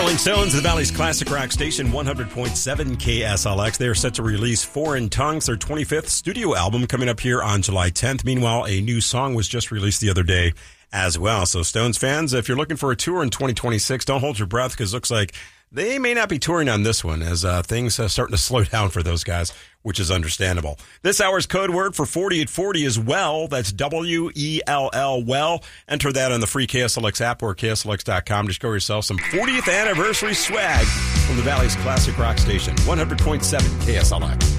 Rolling Stones, the Valley's classic rock station, 100.7 KSLX. They are set to release Foreign Tongues, their 25th studio album, coming up here on July 10th. Meanwhile, a new song was just released the other day as well. So Stones fans, if you're looking for a tour in 2026, don't hold your breath, because it looks like they may not be touring on this one, as things are starting to slow down for those guys, which is understandable. This hour's code word for 40 at 40 is WELL. That's WELL, WELL. Enter that on the free KSLX app or KSLX.com. Just go yourself some 40th anniversary swag from the Valley's classic rock station, 100.7 KSLX.